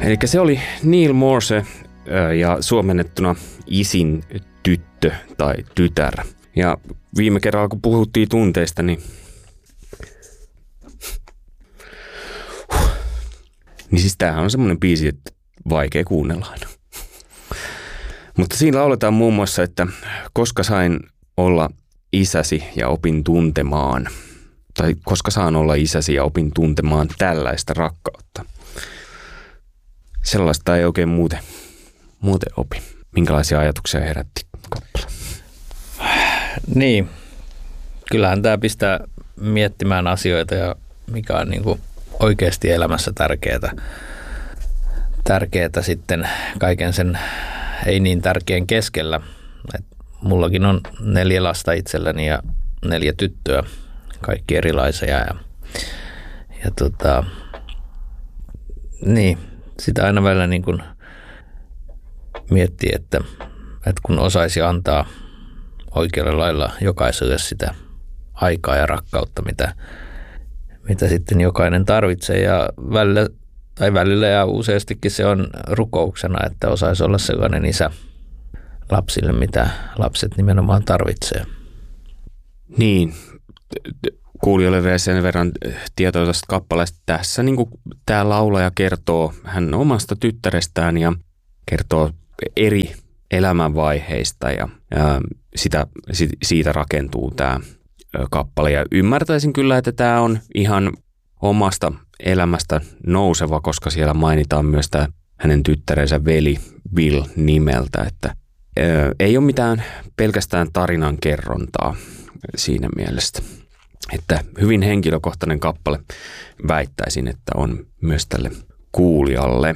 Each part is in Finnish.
Eli se oli Neil Morse ja suomennettuna isin tyttö tai tytär. Ja viime kerralla, kun puhuttiin tunteista, niin siis tämähän on semmoinen biisi, että vaikea kuunnella aina. Mutta siinä lauletaan muun muassa, että koska sain olla isäsi ja opin tuntemaan, tai koska saan olla isäsi ja opin tuntemaan tällaista rakkautta. Sellaista ei oikein muuten opi. Minkälaisia ajatuksia herätti kappale? Niin, kyllähän tämä pistää miettimään asioita ja mikä on niin kuin oikeasti elämässä tärkeää sitten kaiken sen ei niin tärkeän keskellä. Et mullakin on 4 lasta itselläni ja 4 tyttöä, kaikki erilaisia niin, sitä aina välillä niin kuin miettii, että kun osaisi antaa oikealla lailla jokaiselle sitä aikaa ja rakkautta, mitä sitten jokainen tarvitsee ja välillä ja useastikin se on rukouksena, että osaisi olla sellainen isä lapsille, mitä lapset nimenomaan tarvitsee. Niin, kuulijoille vielä sen verran tietoa tästä kappaleesta. Tässä niin kuin tämä laulaja kertoo hän omasta tyttärestään ja kertoo eri elämänvaiheista ja siitä rakentuu tämä kappale. Ja ymmärtäisin kyllä, että tämä on ihan omasta elämästä nouseva, koska siellä mainitaan myös tämä hänen tyttärensä veli Bill nimeltä, että ei ole mitään pelkästään tarinan kerrontaa siinä mielessä. Että hyvin henkilökohtainen kappale väittäisin, että on myös tälle kuulijalle.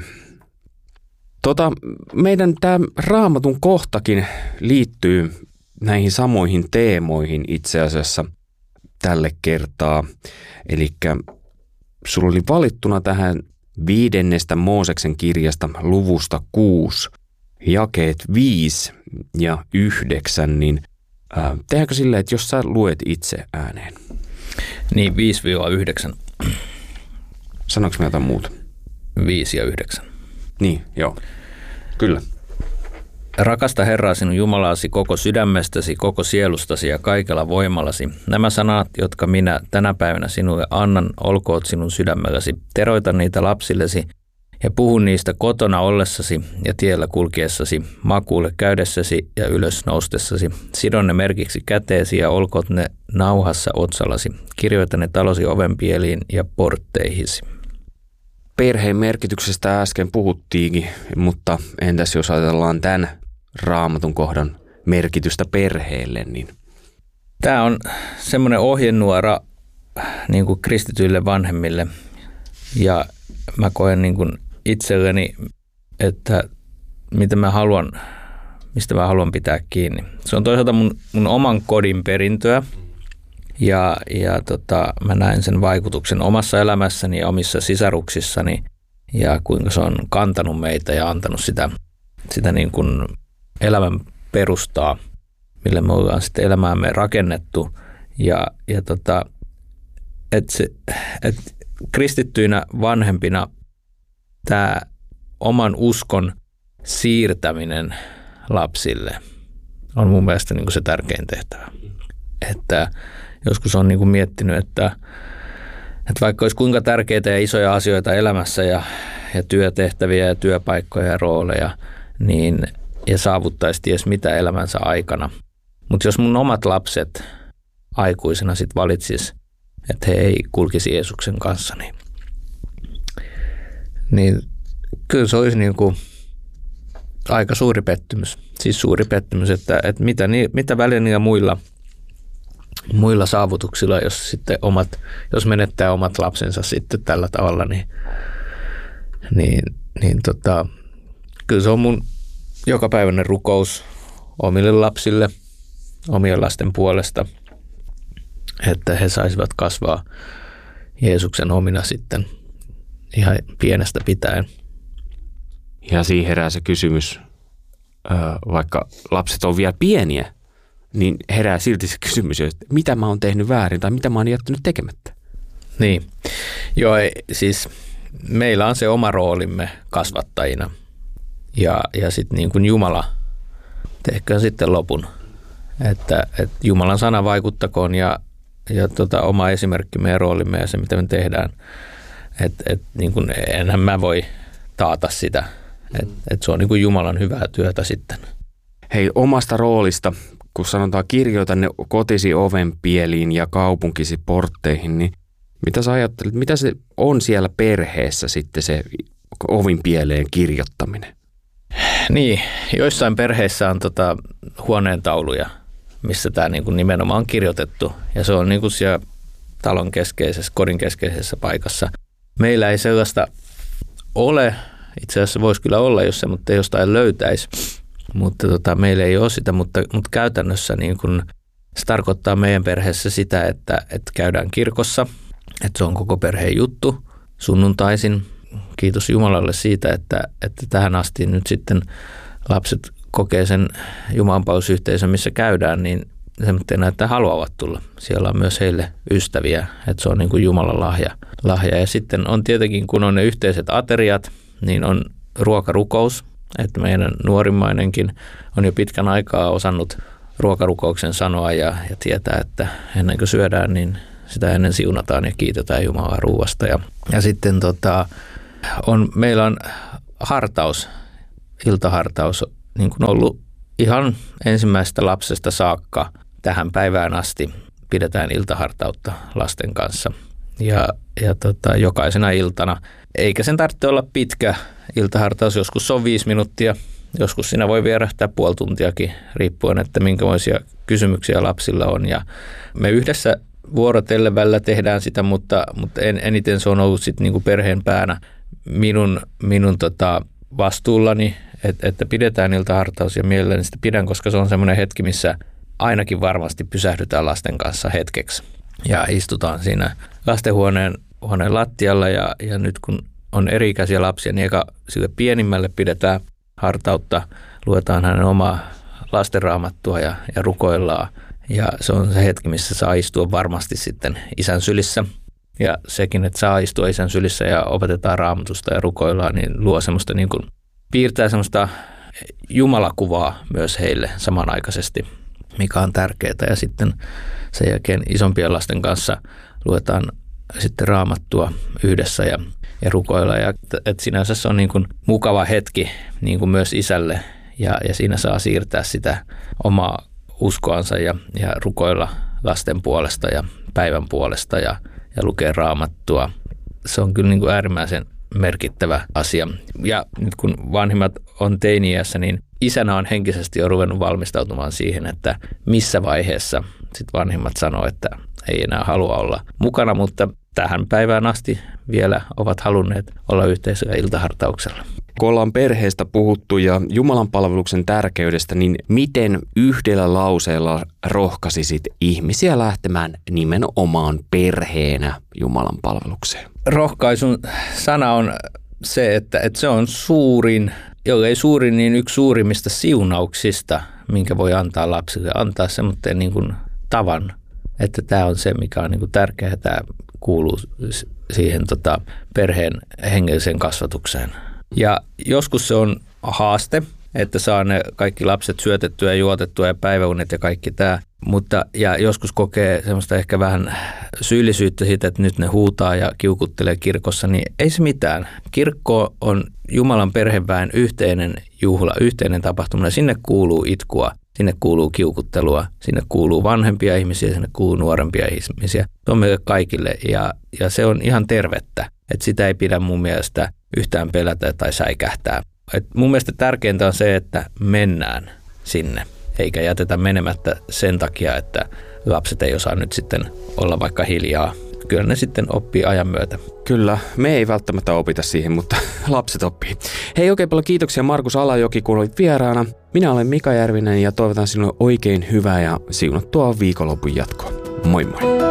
Meidän tämä Raamatun kohtakin liittyy näihin samoihin teemoihin itse asiassa tälle kertaa. Eli sulla oli valittuna tähän 5. Mooseksen kirjasta luvusta 6, jakeet 5 ja 9, niin tehdäänkö silleen, että jos sä luet itse ääneen? Niin, 5-9. Sanoinko mä jotain muuta? 5 ja 9. Niin, joo. Kyllä. Rakasta Herraa sinun Jumalasi koko sydämestäsi, koko sielustasi ja kaikella voimallasi. Nämä sanat, jotka minä tänä päivänä sinulle annan, olkoot sinun sydämelläsi. Teroita niitä lapsillesi ja puhu niistä kotona ollessasi ja tiellä kulkiessasi, makuulle käydessäsi ja ylös noustessasi. Sido ne merkiksi käteesi ja olkoot ne nauhassa otsallasi. Kirjoita ne talosi ovenpieliin ja portteihisi. Perheen merkityksestä äsken puhuttiinkin, mutta entäs jos ajatellaan tämän Raamatun kohdan merkitystä perheelle? Niin tämä on semmoinen ohjenuora niin kuin kristityille vanhemmille ja mä koen niin kuin itselleni, että mistä mä haluan pitää kiinni. Se on toisaalta mun oman kodin perintöä ja mä näen sen vaikutuksen omassa elämässäni ja omissa sisaruksissani ja kuinka se on kantanut meitä ja antanut sitä niin kuin elämän perustaa, millä me ollaan sitten elämäämme rakennettu että kristittyinä vanhempina tämä oman uskon siirtäminen lapsille on mun mielestä niin kuin se tärkein tehtävä. Että joskus on niin kuin miettinyt, että vaikka olisi kuinka tärkeitä ja isoja asioita elämässä ja työtehtäviä ja työpaikkoja ja rooleja, niin, ja saavuttaisi ties mitä elämänsä aikana. Mutta jos mun omat lapset aikuisena sit valitsis, että he ei kulkisi Jeesuksen kanssa, niin kyllä se olisi niin kuin aika suuri pettymys. Siis suuri pettymys, että mitä väliä niillä muilla saavutuksilla, jos menettää omat lapsensa sitten tällä tavalla, niin kyllä se on mun jokapäiväinen rukous omille lapsille, omien lasten puolesta, että he saisivat kasvaa Jeesuksen omina sitten ihan pienestä pitäen. Ja siihen herää se kysymys, vaikka lapset on vielä pieniä, niin herää silti se kysymys, että mitä mä oon tehnyt väärin tai mitä mä oon jättänyt tekemättä. Niin, joo, siis meillä on se oma roolimme kasvattajina ja sitten niin kuin Jumala tehköön sitten lopun, että Jumalan sana vaikuttakoon ja oma esimerkkimme ja roolimme ja se, mitä me tehdään. Niin kuin enhän mä voi taata sitä, että se on niin kuin Jumalan hyvää työtä sitten. Hei, omasta roolista, kun sanotaan kirjoita ne kotisi ovenpieliin ja kaupunkisi portteihin, niin mitä sä ajattelet, mitä se on siellä perheessä sitten se ovinpieleen kirjoittaminen? Niin, joissain perheissä on huoneentauluja, missä tämä niin kuin nimenomaan on kirjoitettu ja se on niin kuin siellä talon keskeisessä, kodin keskeisessä paikassa. Meillä ei sellaista ole, itse asiassa voisi kyllä olla, jos se mutta jostain löytäisi, mutta meillä ei ole sitä, mutta käytännössä niin kun se tarkoittaa meidän perheessä sitä, että käydään kirkossa, että se on koko perheen juttu sunnuntaisin. Kiitos Jumalalle siitä, että tähän asti nyt sitten lapset kokee sen jumalanpalvelusyhteisön, missä käydään, niin semmoinen, että haluavat tulla. Siellä on myös heille ystäviä, että se on niin kuin Jumalan lahja. Ja sitten on tietenkin, kun on ne yhteiset ateriat, niin on ruokarukous, että meidän nuorimmainenkin on jo pitkän aikaa osannut ruokarukouksen sanoa ja tietää, että ennen kuin syödään, niin sitä ennen siunataan ja kiitetään Jumalaa ruuasta. Ja sitten meillä on hartaus, iltahartaus, niin kuin ollut ihan ensimmäisestä lapsesta saakka tähän päivään asti pidetään iltahartautta lasten kanssa. Ja jokaisena iltana, eikä sen tarvitse olla pitkä iltahartaus, joskus se on 5 minuuttia, joskus siinä voi vierähtää puoli tuntiakin, riippuen, että minkälaisia kysymyksiä lapsilla on. Ja me yhdessä vuorotellen välillä tehdään sitä, mutta eniten se on ollut sitten niinku perheen päänä minun vastuullani, että pidetään iltahartaus ja mielelläni sitä pidän, koska se on semmoinen hetki, missä ainakin varmasti pysähdytään lasten kanssa hetkeksi ja istutaan siinä lastenhuoneen lattialla ja nyt kun on eri-ikäisiä lapsia, niin eka sille pienimmälle pidetään hartautta, luetaan hänen omaa lastenraamattua ja rukoillaan ja se on se hetki, missä saa istua varmasti sitten isän sylissä. Ja sekin, että saa istua isän sylissä ja opetetaan raamatusta ja rukoillaan, niin luo semmoista niin kuin, piirtää semmoista jumalakuvaa myös heille samanaikaisesti, mikä on tärkeää. Ja sitten sen jälkeen isompien lasten kanssa luetaan sitten raamattua yhdessä ja rukoillaan. Ja että sinänsä se on niin kuin mukava hetki niin kuin myös isälle ja siinä saa siirtää sitä omaa uskoansa ja rukoilla lasten puolesta ja päivän puolesta ja lukee raamattua. Se on kyllä niin kuin äärimmäisen merkittävä asia. Ja nyt kun vanhimmat on teini-iässä, niin isänä on henkisesti jo ruvennut valmistautumaan siihen, että missä vaiheessa sit vanhimmat sanoo, että ei enää halua olla mukana, mutta tähän päivään asti vielä ovat halunneet olla yhteisöllä iltahartauksella. Kun ollaan perheestä puhuttu ja Jumalan palveluksen tärkeydestä, niin miten yhdellä lauseella rohkaisisit ihmisiä lähtemään nimenomaan perheenä Jumalan palvelukseen? Rohkaisun sana on se, että se on suurin, jollei suurin, niin yksi suurimmista siunauksista, minkä voi antaa lapsille. Antaa semmoinen niin kuin tavan, että tämä on se, mikä on niin kuin tärkeää, tämä kuuluu siihen perheen hengelliseen kasvatukseen. Ja joskus se on haaste, että saa ne kaikki lapset syötettyä ja juotettua ja päiväunet ja kaikki tämä. Ja joskus kokee semmoista ehkä vähän syyllisyyttä siitä, että nyt ne huutaa ja kiukuttelee kirkossa, niin ei se mitään. Kirkko on Jumalan perheväen yhteinen juhla, yhteinen tapahtuma. Sinne kuuluu itkua, sinne kuuluu kiukuttelua, sinne kuuluu vanhempia ihmisiä, sinne kuuluu nuorempia ihmisiä. Se on meille kaikille ja se on ihan tervettä, että sitä ei pidä mun mielestä yhtään pelätä tai säikähtää. Mun mielestä tärkeintä on se, että mennään sinne, eikä jätetä menemättä sen takia, että lapset ei osaa nyt sitten olla vaikka hiljaa. Kyllä ne sitten oppii ajan myötä. Kyllä, me ei välttämättä opita siihen, mutta lapset oppii. Hei, oikein paljon kiitoksia Markus Alajoki, kun olit vieraana. Minä olen Mika Järvinen ja toivotan sinulle oikein hyvää ja siunattua viikonlopun jatkoa. Moi moi!